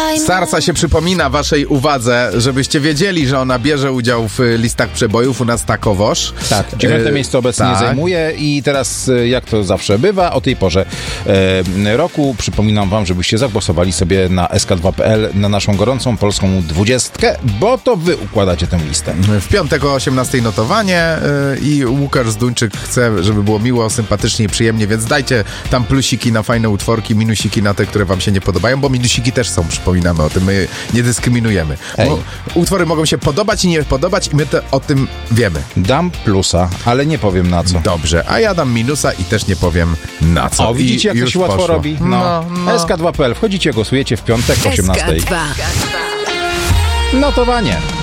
Sarsa się przypomina waszej uwadze, żebyście wiedzieli, że ona bierze udział w listach przebojów, u nas takowoż. Tak, 9. miejsce obecnie tak. zajmuje i teraz, jak to zawsze bywa, o tej porze roku przypominam wam, żebyście zagłosowali sobie na sk2.pl na naszą gorącą polską 20, bo to wy układacie tę listę. W piątek o 18 notowanie i Łukasz Zduńczyk chce, żeby było miło, sympatycznie i przyjemnie, więc dajcie tam plusiki na fajne utworki, minusiki na te, które wam się nie podobają, bo minusiki też są, przypominamy o tym, my nie dyskryminujemy. Utwory mogą się podobać i nie podobać i my o tym wiemy. Dam plusa, ale nie powiem na co. Dobrze, a ja dam minusa i też nie powiem na co. O, widzicie, jak to się łatwo robi? No. SK2.pl. Wchodzicie, głosujecie w piątek o 18. SK2. Notowanie.